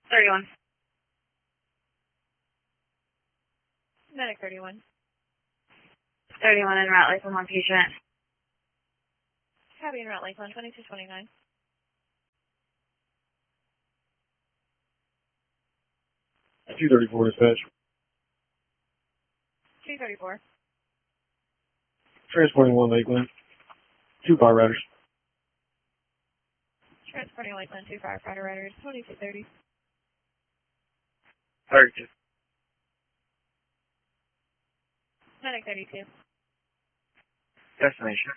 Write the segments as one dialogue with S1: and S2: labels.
S1: 31.
S2: Medic 31.
S1: 31 in route Lakeland 1 patient.
S2: Copy en route Lakeland 2229.
S3: 234 dispatch.
S2: 234.
S3: Transporting 1 Lakeland. 2 firefighters.
S2: Transporting Lakeland 2 firefighter riders 2230.
S3: 32.
S2: Medic 32.
S3: Destination.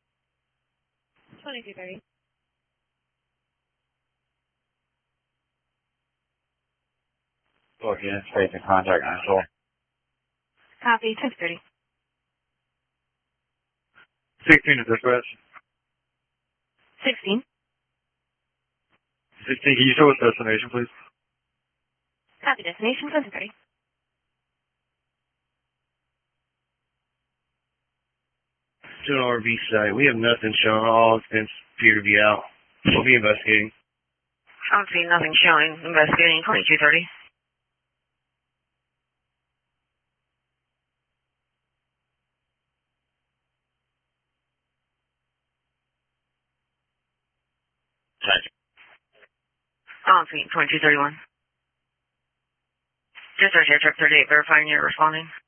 S2: 2230.
S3: Looking in space and contact Nashville.
S1: Copy, 1030.
S3: 16 is dispatch.
S1: 16.
S3: 16, can you show us destination, please?
S1: Copy, destination 1030.
S3: To an RV site. We have nothing shown. All incidents appear to be out. We'll be investigating.
S1: I don't see nothing showing. Investigating 2230. I don't see 2231. Dispatch air truck 38 verifying you're responding.